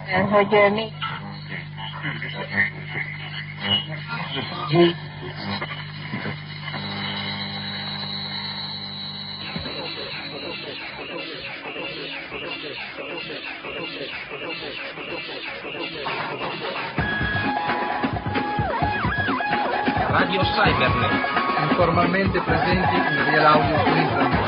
Jeremy. Radio Cybernet, informalmente presenti in Real Audio su internet.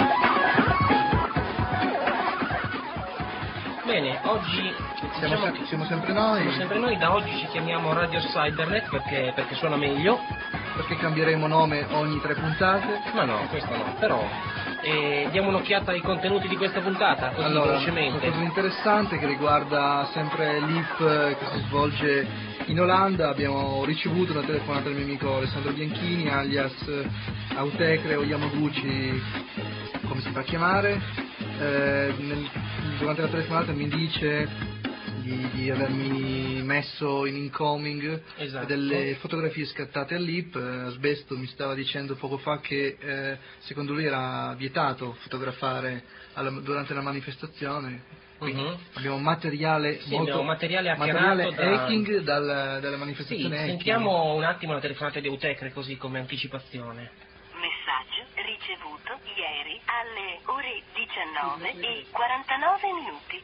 Bene, oggi siamo sempre noi. Siamo sempre noi, da oggi ci chiamiamo Radio Cybernet perché suona meglio. Perché cambieremo nome ogni 3 puntate. Ma no, questo no, però diamo un'occhiata ai contenuti di questa puntata, così velocemente. Una cosa interessante che riguarda sempre l'IF che si svolge in Olanda. Abbiamo ricevuto una telefonata del mio amico Alessandro Bianchini, alias Autecre o Yamaguchi, come si fa a chiamare. Durante la telefonata mi dice di avermi messo in incoming, esatto, delle fotografie scattate all'IP. Asbesto mi stava dicendo poco fa che secondo lui era vietato fotografare durante la manifestazione. Quindi abbiamo materiale materiale hacking dalla manifestazione. Sì, sentiamo un attimo la telefonata di Autecre così come anticipazione. Messaggio ricevuto ieri alle ore 19:49.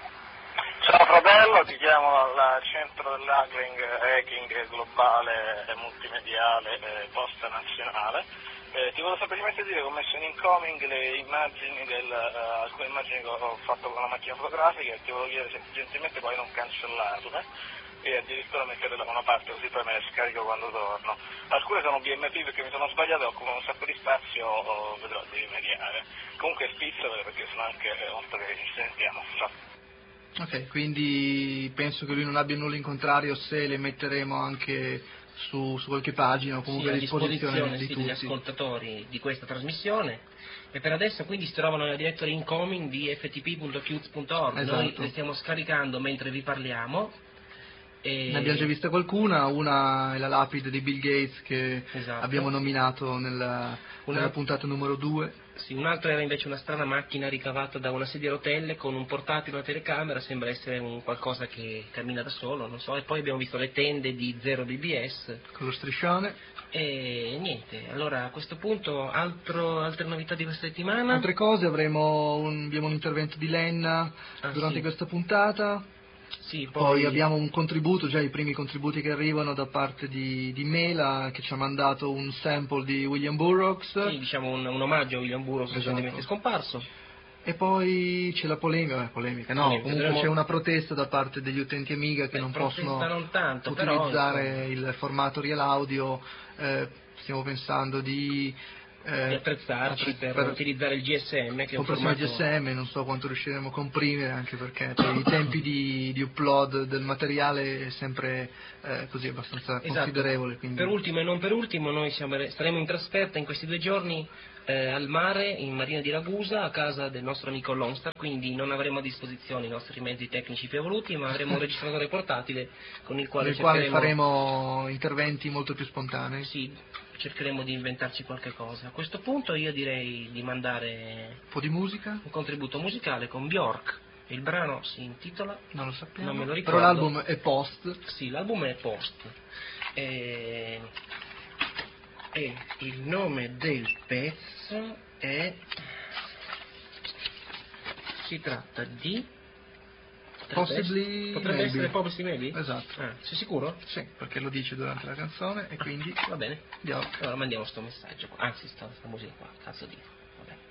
Ciao fratello, ti chiamo dal centro dell'hacking globale e multimediale posta nazionale. Ti volevo semplicemente dire che ho messo in incoming le immagini alcune immagini che ho fatto con la macchina fotografica e ti volevo chiedere se gentilmente puoi non cancellarle e addirittura metterle da una parte così poi me le scarico quando torno. Alcune sono BMP perché mi sono sbagliato e occupano un sacco di spazio, vedrò di rimediare. Comunque spizzole perché sono anche molto che ci sentiamo. Ciao. Ok, quindi penso che lui non abbia nulla in contrario se le metteremo anche su qualche pagina o comunque a disposizione di tutti. Degli ascoltatori di questa trasmissione. E per adesso quindi si trovano nella directory incoming di ftp.qt.org. Esatto. Noi le stiamo scaricando mentre vi parliamo. Ne abbiamo già vista qualcuna, una è la lapide di Bill Gates che abbiamo nominato nella puntata numero 2. Sì, un'altra era invece una strana macchina ricavata da una sedia a rotelle con un portatile e una telecamera, sembra essere un qualcosa che cammina da solo, non so, e poi abbiamo visto le tende di 0 dBs. Con lo striscione. E niente, allora a questo punto altre novità di questa settimana? Altre cose, abbiamo un intervento di Lenna durante questa puntata. Sì, poi abbiamo un contributo, già i primi contributi che arrivano da parte di Mela che ci ha mandato un sample di William Burroughs. Sì, diciamo un omaggio a William Burroughs recentemente scomparso. E poi c'è la polemica, comunque c'è una protesta da parte degli utenti Amiga che non possono utilizzare il formato Real Audio. Stiamo pensando di attrezzarci per utilizzare il GSM, che è un formato... il GSM, non so quanto riusciremo a comprimere, anche perché per i tempi di upload del materiale è sempre così abbastanza considerevole. Quindi... Per ultimo e non per ultimo, noi staremo in trasferta in questi 2 giorni al mare, in Marina di Ragusa, a casa del nostro amico Lonstar, quindi non avremo a disposizione i nostri mezzi tecnici più evoluti, ma avremo un registratore portatile con il quale faremo interventi molto più spontanei. Sì, cercheremo di inventarci qualche cosa. A questo punto io direi di mandare un po' di musica, un contributo musicale con Bjork. Il brano si intitola, non lo sappiamo, non me lo ricordo, però l'album è Post. Sì, l'album è Post. E il nome del pezzo si tratta di potrebbe essere Possibly Maybe? Esatto. Sei sicuro? Sì, perché lo dice durante la canzone e quindi va bene. Bjork. Allora mandiamo sto messaggio qua. Anzi sta musica qua, cazzo di